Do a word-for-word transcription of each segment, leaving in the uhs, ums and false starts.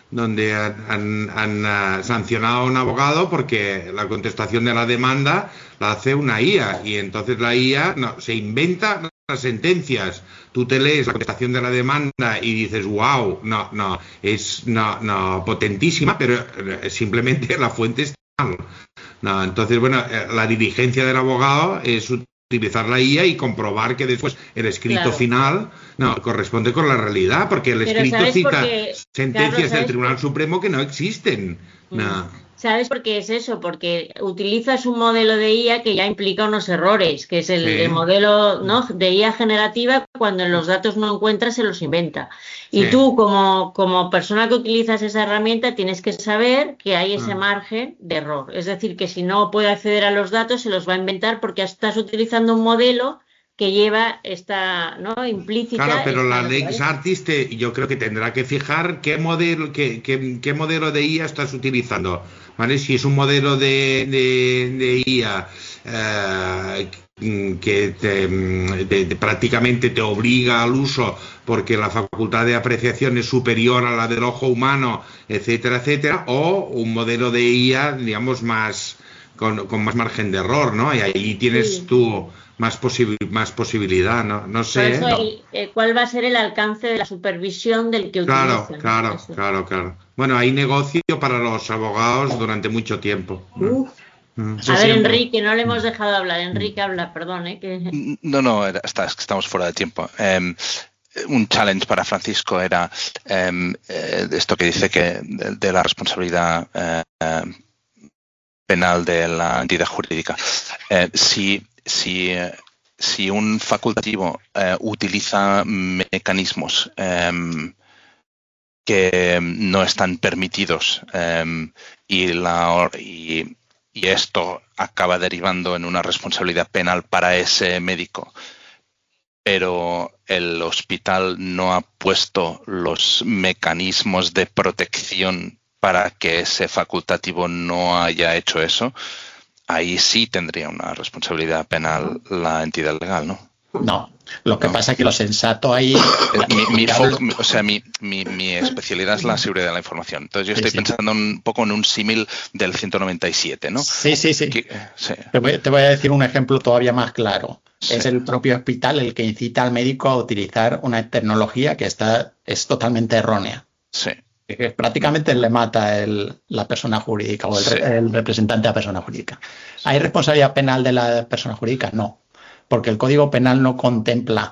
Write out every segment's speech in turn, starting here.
donde han, han- han, eh, sancionado a un abogado porque la contestación de la demanda la hace una I A y entonces la I A no, se inventa las sentencias. Tú te lees la contestación de la demanda y dices, wow, no, no, es no, no, potentísima, pero eh, simplemente la fuente está mal. No, entonces, bueno, eh, la diligencia del abogado es utilizar la I A y comprobar que después el escrito Claro. final no corresponde con la realidad, porque el Pero escrito ¿sabes por cita qué, Carlos? sentencias del ¿Sabes Tribunal por Supremo que no existen. Mm. No, ¿Sabes por qué es eso? Porque utilizas un modelo de I A que ya implica unos errores, que es el, el sí, modelo, ¿no?, de I A generativa, cuando en los datos no encuentra, se los inventa. sí. Y tú, como, como persona que utilizas esa herramienta, tienes que saber que hay ese Ah. margen de error. Es decir, que si no puede acceder a los datos, se los va a inventar porque estás utilizando un modelo que lleva esta, ¿no?, Claro, implícita pero esta la Lex naturaleza. Artist eh, yo creo que tendrá que fijar qué modelo, qué, qué- qué modelo de I A estás utilizando, ¿vale? Si es un modelo de, de- de I A eh, que te, mm, te- te- prácticamente te obliga al uso porque la facultad de apreciación es superior a la del ojo humano, etcétera, etcétera, o un modelo de I A, digamos, más con, con más margen de error, ¿no? Y ahí tienes Sí. tú más, posibil- más posibilidad, ¿no? No Por sé, eso, ¿eh? el- eh, ¿cuál va a ser el alcance de la supervisión del que Claro, utiliza, ¿no? claro, Eso. claro, claro. Bueno, hay negocio para los abogados durante mucho tiempo. Mm, Uf. mm, Eso A ver, siempre. Enrique, no le hemos mm, dejado hablar. mm. Enrique, habla, perdón, ¿eh? Que... No, no, era- está- es que estamos fuera de tiempo. Em, un challenge para Francisco era em, eh, esto que dice que de, de la responsabilidad eh, em, penal de la entidad jurídica. Eh, si, si, eh, si un facultativo eh, utiliza mecanismos em, que no están permitidos em, y, la, y, y esto acaba derivando en una responsabilidad penal para ese médico, pero el hospital no ha puesto los mecanismos de protección para que ese facultativo no haya hecho eso, ahí sí tendría una responsabilidad penal la entidad legal, ¿no? No, lo que No. pasa es que lo sensato ahí... Mi, mi Ya foco- lo- mi- o sea, mi, mi, mi especialidad es la seguridad de la información. Entonces yo Sí, estoy sí. pensando un poco en un símil del ciento noventa y siete, ¿no? Sí, sí, sí. Que- sí, Te voy, te voy a decir un ejemplo todavía más claro. Sí. Es el propio hospital el que incita al médico a utilizar una tecnología que está, es totalmente errónea. sí. Que prácticamente le mata el, la persona jurídica o el, Sí. el representante de la persona jurídica. ¿Hay responsabilidad penal de la persona jurídica? No, porque el Código Penal no contempla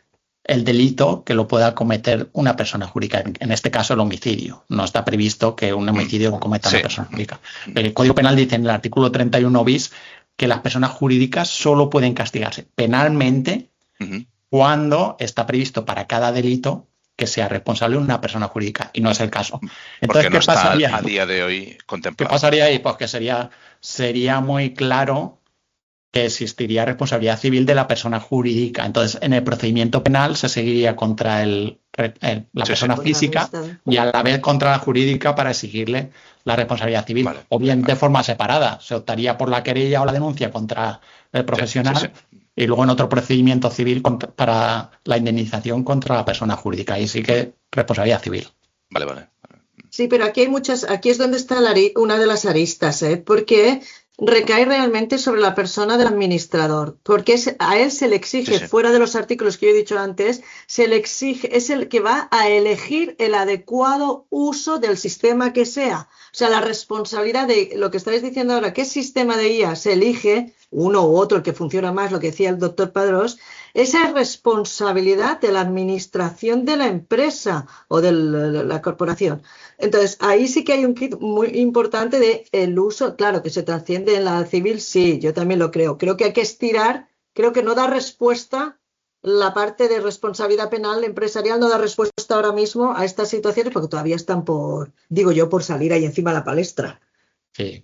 el delito que lo pueda cometer una persona jurídica, en, en este caso el homicidio. No está previsto que un homicidio lo cometa Sí. una persona jurídica. El Código Penal dice en el artículo treinta y uno bis que las personas jurídicas solo pueden castigarse penalmente Ujú. cuando está previsto para cada delito que sea responsable una persona jurídica, y no es el caso. Entonces, Porque no ¿qué está pasaría? a día de hoy ¿Qué contemplado. pasaría ahí? Pues que sería, sería muy claro que existiría responsabilidad civil de la persona jurídica. Entonces, en el procedimiento penal se seguiría contra el, el- la Sí, persona sí. física y a la vez contra la jurídica para exigirle la responsabilidad civil. Vale, o bien vale. de forma separada. Se optaría por la querella o la denuncia contra el profesional sí, y luego en otro procedimiento civil contra- para la indemnización contra la persona jurídica. Ahí sí que responsabilidad civil. Vale, vale. Sí, pero aquí hay muchas, aquí es donde está la ari- una de las aristas, ¿eh? Porque recae realmente sobre la persona del administrador, porque es- a él se le exige, Sí, sí. fuera de los artículos que yo he dicho antes, se le exige, es el que va a elegir el adecuado uso del sistema que sea. O sea, la responsabilidad de lo que estáis diciendo ahora, qué sistema de I A se elige, uno u otro, el que funciona más, lo que decía el doctor Padrós, esa es responsabilidad de la administración de la empresa o de la, la corporación. Entonces, ahí sí que hay un kit muy importante de el uso, claro, que se trasciende en la civil, sí, yo también lo creo. Creo que hay que estirar, creo que no da respuesta la parte de responsabilidad penal empresarial, no da respuesta ahora mismo a estas situaciones porque todavía están por, digo yo, por salir ahí encima de la palestra. Sí.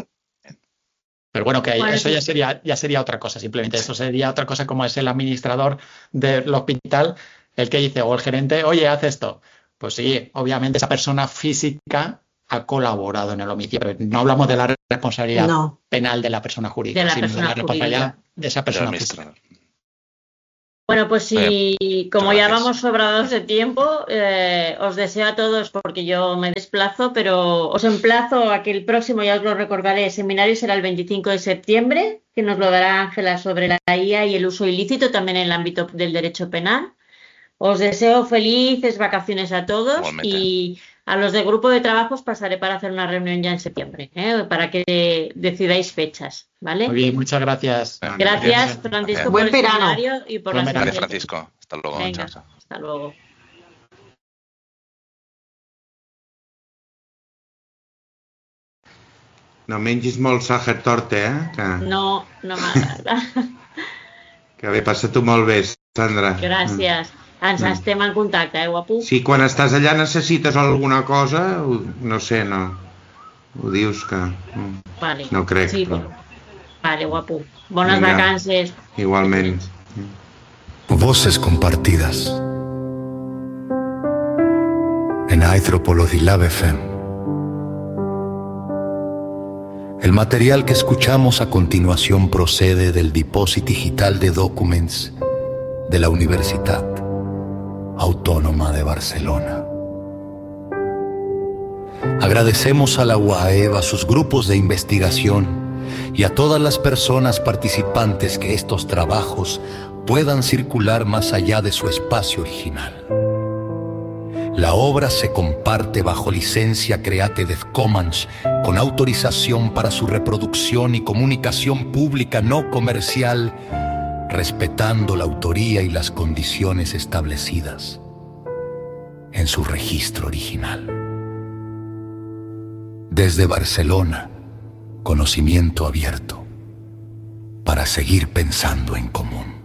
Pero bueno, que Bueno, eso sí. ya sería, ya sería otra cosa, simplemente eso sería otra cosa como es el administrador del hospital, el que dice, o el gerente, oye, haz esto. Pues sí, obviamente esa persona física ha colaborado en el homicidio, pero no hablamos de la responsabilidad No. penal de la persona jurídica, De la sino persona de la responsabilidad jurídica. de esa Del persona física. administrador. Bueno, pues sí, como ya gracias. vamos sobrados de tiempo, eh, os deseo a todos, porque yo me desplazo, pero os emplazo a que el próximo, ya os lo recordaré, el seminario será el veinticinco de septiembre, que nos lo dará Ángela sobre la I A y el uso ilícito también en el ámbito del derecho penal. Os deseo felices vacaciones a todos. Igualmente. Y a los del grupo de trabajos pasaré para hacer una reunión ya en septiembre, ¿eh? Para que decidáis fechas, ¿vale? Muy bien, muchas gracias. Gracias, Francisco, Buen por el verano. seminario y por Buen la verano. Vale, Francisco. Hasta luego. Venga, Chao, chao. hasta luego. No mengis molt Sacher Torte, eh? Que, No, no m'agrada. que bé, passa-t'ho molt bé, Sandra. Gràcies. Ens Mm. estem en contacte, eh, guapo? Si quan estàs allà necessites alguna cosa, ho- no sé, no. Ho dius que... mm, Vale. No crec, Sí, però vale, guapo. Bones Vinga. vacances. igualment. Voces compartidas en Aithropolodilab F M. El material que escuchamos a continuación procede del Depósito Digital de Documents de la Universitat Autónoma de Barcelona. Agradecemos a la U A E B, a sus grupos de investigación y a todas las personas participantes que estos trabajos puedan circular más allá de su espacio original. La obra se comparte bajo licencia Creative Commons con autorización para su reproducción y comunicación pública no comercial, respetando la autoría y las condiciones establecidas en su registro original. Desde Barcelona, conocimiento abierto para seguir pensando en común.